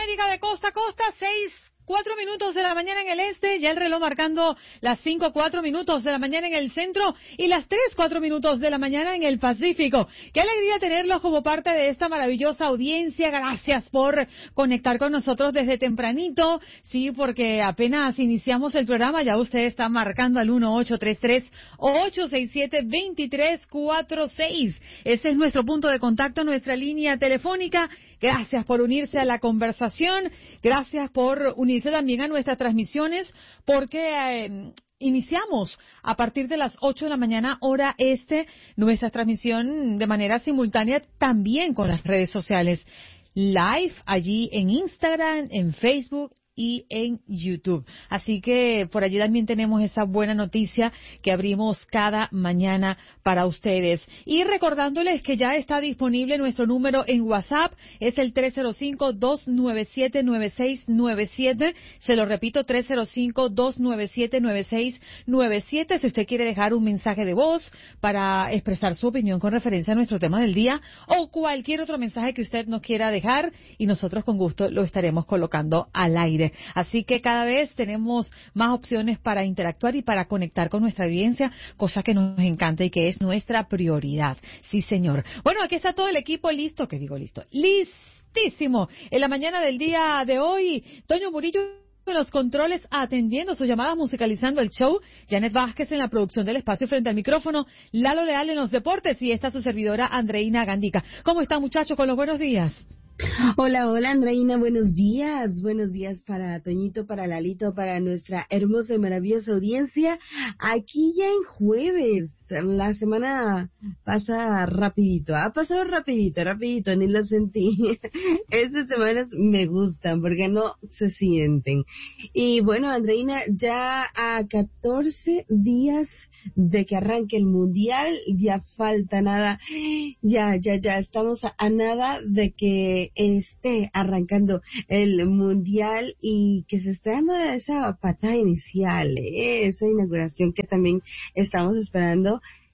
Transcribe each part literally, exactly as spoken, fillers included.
América de costa a costa, seis, cuatro minutos de la mañana en el este, ya el reloj marcando las cinco, cuatro minutos de la mañana en el centro y las tres, cuatro minutos de la mañana en el Pacífico. Qué alegría tenerlos como parte de esta maravillosa audiencia. Gracias por conectar con nosotros desde tempranito. Sí, porque apenas iniciamos el programa, ya usted está marcando al uno ocho tres tres, ocho seis siete, dos tres cuatro seis. Ese es nuestro punto de contacto, nuestra línea telefónica. Gracias por unirse a la conversación, gracias por unirse también a nuestras transmisiones, porque eh, iniciamos a partir de las ocho de la mañana, hora este, nuestra transmisión de manera simultánea también con las redes sociales. Live allí en Instagram, en Facebook y en YouTube. Así que por allí también tenemos esa buena noticia que abrimos cada mañana para ustedes. Y recordándoles que ya está disponible nuestro número en WhatsApp, es el tres cero cinco, dos nueve siete, nueve seis nueve siete. Se lo repito, tres cero cinco, dos nueve siete, nueve seis nueve siete. Si usted quiere dejar un mensaje de voz para expresar su opinión con referencia a nuestro tema del día o cualquier otro mensaje que usted nos quiera dejar, y nosotros con gusto lo estaremos colocando al aire. Así que cada vez tenemos más opciones para interactuar y para conectar con nuestra audiencia, cosa que nos encanta y que es nuestra prioridad. Sí, señor. Bueno, aquí está todo el equipo listo, ¿qué digo listo? Listísimo. En la mañana del día de hoy, Toño Murillo en los controles atendiendo sus llamadas, musicalizando el show, Janet Vázquez en la producción del espacio frente al micrófono, Lalo Leal en los deportes y esta su servidora Andreina Gandica. ¿Cómo están, muchachos, con los buenos días? Hola, hola Andreina, buenos días, buenos días para Toñito, para Lalito, para nuestra hermosa y maravillosa audiencia, aquí ya en jueves. La semana pasa rapidito, ha pasado rapidito, rapidito, ni lo sentí. Estas semanas me gustan porque no se sienten. Y bueno, Andreina, ya a catorce días de que arranque el Mundial, ya falta nada, ya, ya, ya estamos a, a nada de que esté arrancando el Mundial y que se esté dando esa patada inicial, ¿eh? Esa inauguración que también estamos esperando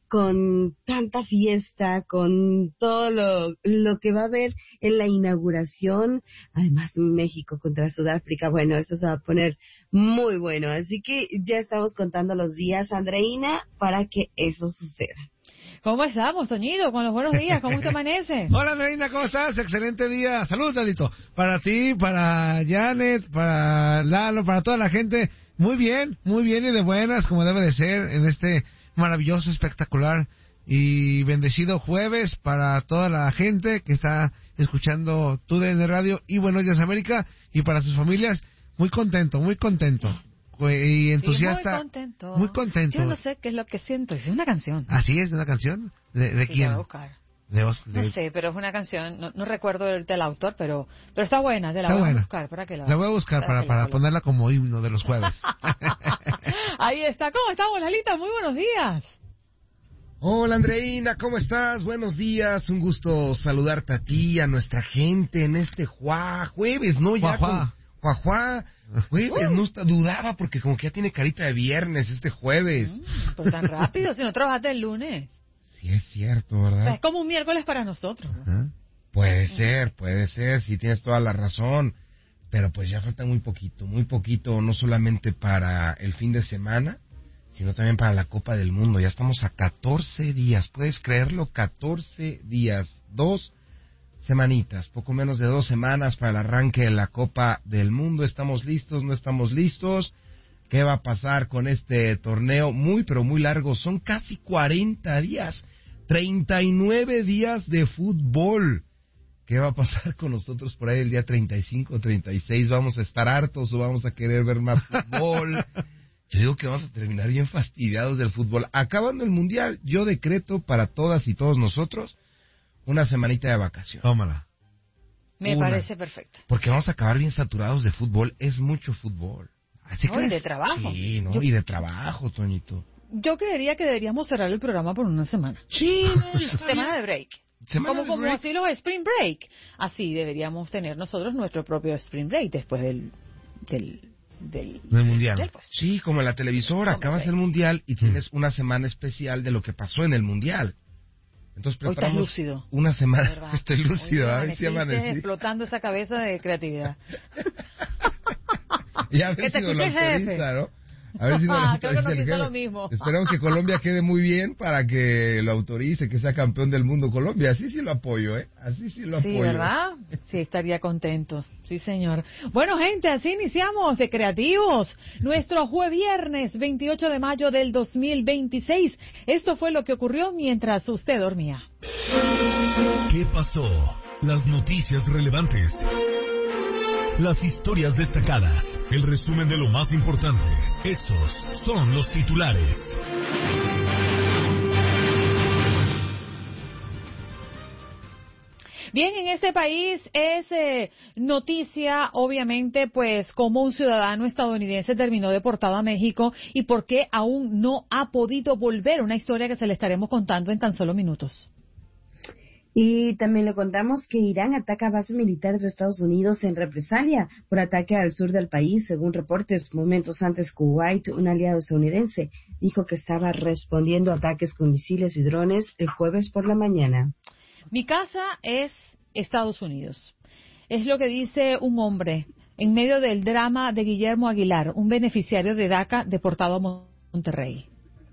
con tanta fiesta, con todo lo, lo que va a haber en la inauguración. Además, México contra Sudáfrica, bueno, eso se va a poner muy bueno. Así que ya estamos contando los días, Andreina, para que eso suceda. ¿Cómo estamos, Toñito? Con los buenos días, ¿cómo te amanece? Hola, Andreina, ¿cómo estás? Excelente día. Saludos, Lalito. Para ti, para Janet, para Lalo, para toda la gente. Muy bien, muy bien y de buenas, como debe de ser en este maravilloso, espectacular y bendecido jueves para toda la gente que está escuchando Tu D N Radio y Buenos Días América, y para sus familias. Muy contento, muy contento y entusiasta. Sí, muy contento. Muy contento. Yo no sé qué es lo que siento, es una canción. ¿Así es? ¿Una canción? ¿De, de sí, quién? La voy a buscar. De Os, de... No sé, pero es una canción, no, no recuerdo del, del autor, pero pero está buena, te la está voy buena. a buscar. ¿Para que la, la voy a buscar para, para, para ponerla como himno de los jueves. Ahí está. ¿Cómo estamos, Lalita? Muy buenos días. Hola, Andreina, ¿cómo estás? Buenos días, un gusto saludarte a ti, a nuestra gente en este juá, jueves, ¿no? Ya Juá, con juá, jueves, uh. no está, dudaba porque como que ya tiene carita de viernes este jueves. Mm, pues tan rápido, si no trabajaste el lunes. Sí, es cierto, ¿verdad? O sea, es como un miércoles para nosotros, ¿no? Uh-huh. Puede ser, puede ser, sí tienes toda la razón, pero pues ya falta muy poquito, muy poquito, no solamente para el fin de semana, sino también para la Copa del Mundo. Ya estamos a catorce días, ¿puedes creerlo? catorce días, dos semanitas, poco menos de dos semanas para el arranque de la Copa del Mundo. ¿Estamos listos? ¿No estamos listos? ¿Qué va a pasar con este torneo muy, pero muy largo? Son casi cuarenta días, treinta y nueve días de fútbol. ¿Qué va a pasar con nosotros por ahí el día treinta y cinco, treinta y seis? ¿Vamos a estar hartos o vamos a querer ver más fútbol? Yo digo que vamos a terminar bien fastidiados del fútbol. Acabando el Mundial, yo decreto para todas y todos nosotros una semanita de vacación. Tómala. Me una. Parece perfecto. Porque vamos a acabar bien saturados de fútbol. Es mucho fútbol. ¿Así no, y de trabajo. Sí, ¿no? Yo... Y de trabajo, Toñito. Yo creería que deberíamos cerrar el programa por una semana. Sí, no, semana de break. Semana como de como break. así los Spring Break. Así deberíamos tener nosotros nuestro propio Spring Break después del... del Del, del mundial. Del, pues. Sí, como en la televisora, acabas el mundial y tienes una semana especial de lo que pasó en el mundial. Entonces Hoy estás preparamos lúcido. una semana. ¿Verdad? Estoy lúcido, Hoy a ver si amaneciste amanecí. explotando esa cabeza de creatividad. Y a ver Que si te nos lo escuche el jefe. autoriza, ¿no? A ver si nos lo Ah, creo que autoriza nos el dice jefe. lo mismo. Esperamos que Colombia quede muy bien para que lo autorice, que sea campeón del mundo Colombia. Así sí lo apoyo, ¿eh? Así sí lo Sí, apoyo. ¿verdad? Sí, estaría contento. Sí, señor. Bueno, gente, así iniciamos de Creativos. Nuestro jueves viernes veintiocho de mayo del dos mil veintiséis. Esto fue lo que ocurrió mientras usted dormía. ¿Qué pasó? Las noticias relevantes. Las historias destacadas, el resumen de lo más importante. Estos son los titulares. Bien, en este país es eh, noticia, obviamente, pues cómo un ciudadano estadounidense terminó deportado a México y por qué aún no ha podido volver. Una historia que se le estaremos contando en tan solo minutos. Y también le contamos que Irán ataca bases militares de Estados Unidos en represalia por ataque al sur del país. Según reportes, momentos antes Kuwait, un aliado estadounidense, dijo que estaba respondiendo a ataques con misiles y drones el jueves por la mañana. Mi casa es Estados Unidos. Es lo que dice un hombre en medio del drama de Guillermo Aguilar, un beneficiario de DACA deportado a Monterrey.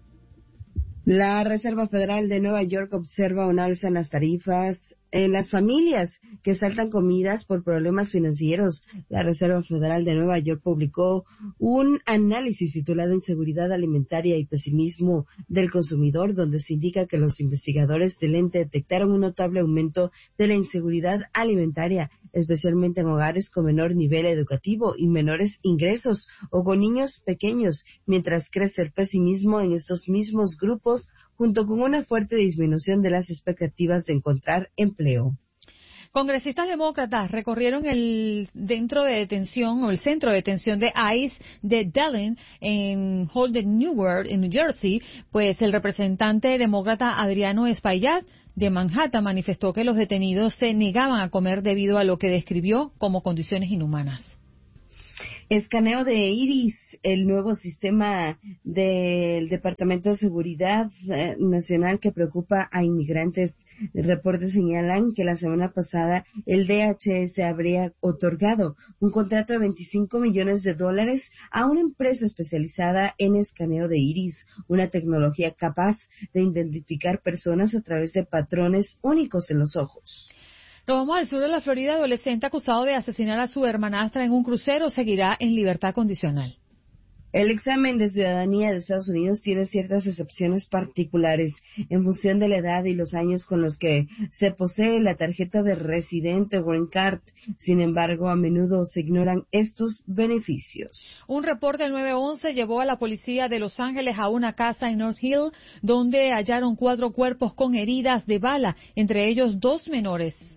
La Reserva Federal de Nueva York observa un alza en las tarifas en las familias que saltan comidas por problemas financieros. La Reserva Federal de Nueva York publicó un análisis titulado Inseguridad Alimentaria y Pesimismo del Consumidor, donde se indica que los investigadores del ente detectaron un notable aumento de la inseguridad alimentaria, especialmente en hogares con menor nivel educativo y menores ingresos o con niños pequeños, mientras crece el pesimismo en estos mismos grupos, junto con una fuerte disminución de las expectativas de encontrar empleo. Congresistas demócratas recorrieron el dentro de detención o el centro de detención de ICE de Dellen en Holden Newark, en New Jersey, pues el representante demócrata Adriano Espaillat de Manhattan manifestó que los detenidos se negaban a comer debido a lo que describió como condiciones inhumanas. Escaneo de iris, el nuevo sistema del Departamento de Seguridad eh, Nacional que preocupa a inmigrantes. Reportes señalan que la semana pasada el D H S habría otorgado un contrato de veinticinco millones de dólares a una empresa especializada en escaneo de iris, una tecnología capaz de identificar personas a través de patrones únicos en los ojos. Nos vamos al sur de la Florida. Adolescente acusado de asesinar a su hermanastra en un crucero seguirá en libertad condicional. El examen de ciudadanía de Estados Unidos tiene ciertas excepciones particulares en función de la edad y los años con los que se posee la tarjeta de residente o Green Card. Sin embargo, a menudo se ignoran estos beneficios. Un reporte del nueve once llevó a la policía de Los Ángeles a una casa en North Hill, donde hallaron cuatro cuerpos con heridas de bala, entre ellos dos menores.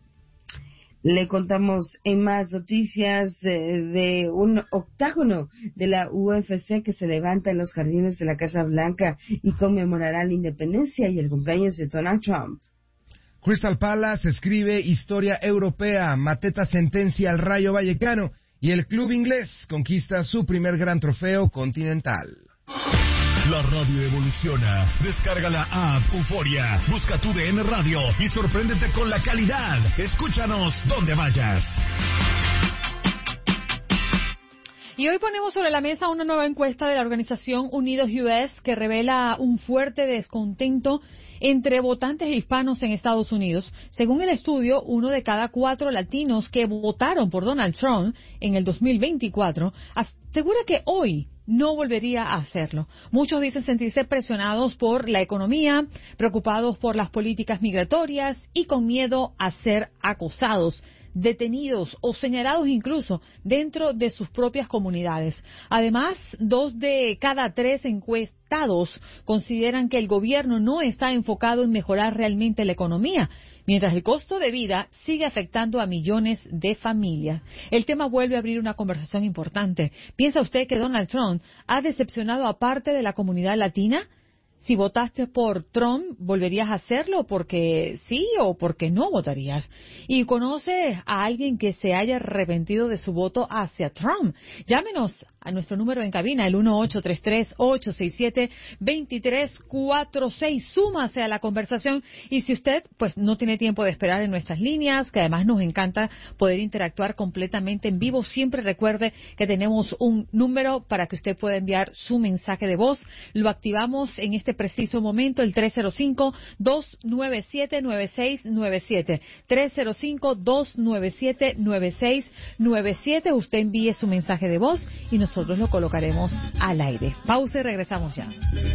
Le contamos en más noticias de, de un octágono de la U F C que se levanta en los jardines de la Casa Blanca y conmemorará la independencia y el cumpleaños de Donald Trump. Crystal Palace escribe historia europea, Mateta sentencia al Rayo Vallecano y el club inglés conquista su primer gran trofeo continental. La radio evoluciona. Descarga la app Euforia. Busca tu D N Radio y sorpréndete con la calidad. Escúchanos donde vayas. Y hoy ponemos sobre la mesa una nueva encuesta de la organización Unidos U S que revela un fuerte descontento entre votantes hispanos en Estados Unidos. Según el estudio, uno de cada cuatro latinos que votaron por Donald Trump en el dos mil veinticuatro asegura que hoy no volvería a hacerlo. Muchos dicen sentirse presionados por la economía, preocupados por las políticas migratorias y con miedo a ser acosados, detenidos o señalados incluso dentro de sus propias comunidades. Además, dos de cada tres encuestados consideran que el gobierno no está enfocado en mejorar realmente la economía, mientras el costo de vida sigue afectando a millones de familias. El tema vuelve a abrir una conversación importante. ¿Piensa usted que Donald Trump ha decepcionado a parte de la comunidad latina? Si votaste por Trump, ¿volverías a hacerlo? Porque sí o porque no votarías. Y conoce a alguien que se haya arrepentido de su voto hacia Trump. Llámenos a nuestro número en cabina, el uno ocho tres tres, ocho seis siete, dos tres cuatro seis. Súmase a la conversación. Y si usted pues no tiene tiempo de esperar en nuestras líneas, que además nos encanta poder interactuar completamente en vivo, siempre recuerde que tenemos un número para que usted pueda enviar su mensaje de voz. Lo activamos en este preciso momento, el tres cero cinco, dos nueve siete, nueve seis nueve siete. tres cero cinco, dos nueve siete, nueve seis nueve siete. Usted envíe su mensaje de voz y nosotros lo colocaremos al aire. Pausa y regresamos ya.